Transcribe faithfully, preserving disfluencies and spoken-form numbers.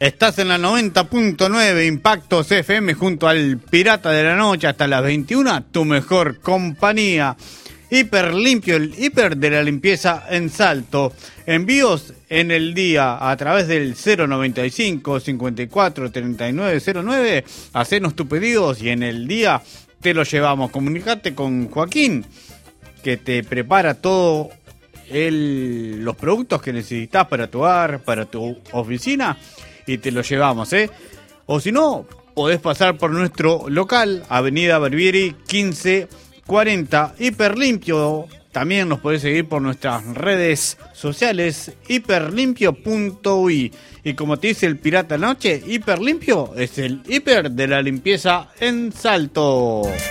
Estás en la noventa punto nueve Impactos F M junto al Pirata de la Noche hasta las veintiuna, tu mejor compañía. Hiper limpio, el hiper de la limpieza en Salto. Envíos en el día a través del cero noventa y cinco, cincuenta y cuatro, treinta y nueve cero nueve. Hacenos tus pedidos y en el día te lo llevamos. Comunicate con Joaquín, que te prepara todo el, los productos que necesitas para tu hogar, para tu oficina, y te lo llevamos, ¿eh? O si no, podés pasar por nuestro local, Avenida Barbieri quince cuarenta, Hiperlimpio. También nos podés seguir por nuestras redes sociales, hiperlimpio punto uy. Y como te dice el Pirata Noche, Hiperlimpio es el hiper de la limpieza en Salto.